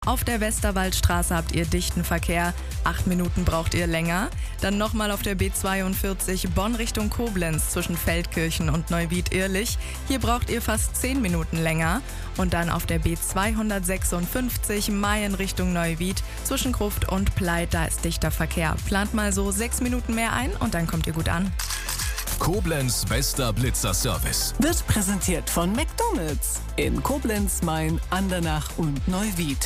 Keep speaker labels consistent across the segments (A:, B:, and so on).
A: Auf der Westerwaldstraße habt ihr dichten Verkehr, 8 Minuten braucht ihr länger. Dann nochmal auf der B42 Bonn Richtung Koblenz zwischen Feldkirchen und Neuwied-Irlich. Hier braucht ihr fast 10 Minuten länger. Und dann auf der B256 Mayen Richtung Neuwied zwischen Gruft und Pleit, da ist dichter Verkehr. Plant mal so 6 Minuten mehr ein und dann kommt ihr gut an.
B: Koblenz bester Blitzer-Service.
C: Wird präsentiert von McDonald's in Koblenz, Mayen, Andernach und Neuwied.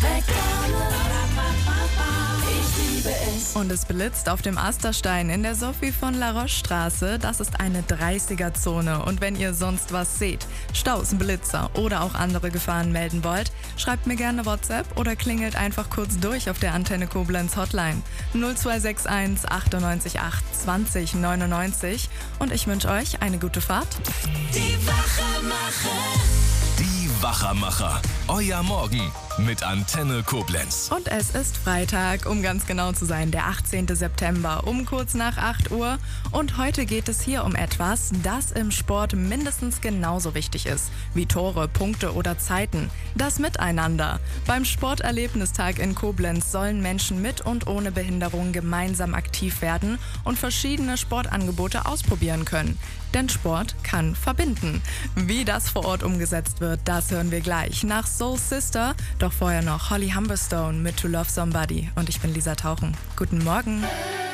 D: Ich liebe es.
A: Und es blitzt auf dem Asterstein in der Sophie von La Roche Straße. Das ist eine 30er-Zone. Und wenn ihr sonst was seht, Staus, Blitzer oder auch andere Gefahren melden wollt, schreibt mir gerne WhatsApp oder klingelt einfach kurz durch auf der Antenne Koblenz Hotline 0261 98 8 20 99. Und ich wünsche euch eine gute Fahrt.
D: Die Wachermacher.
B: Die Wachermacher. Euer Morgen mit Antenne Koblenz.
A: Und es ist Freitag, um ganz genau zu sein, der 18. September, um kurz nach 8 Uhr. Und heute geht es hier um etwas, das im Sport mindestens genauso wichtig ist wie Tore, Punkte oder Zeiten. Das Miteinander. Beim Sporterlebnistag in Koblenz sollen Menschen mit und ohne Behinderung gemeinsam aktiv werden und verschiedene Sportangebote ausprobieren können. Denn Sport kann verbinden. Wie das vor Ort umgesetzt wird, das hören wir gleich nach Soul Sister. Doch vorher noch Holly Humberstone mit To Love Somebody. Und ich bin Lisa Tauchen. Guten Morgen.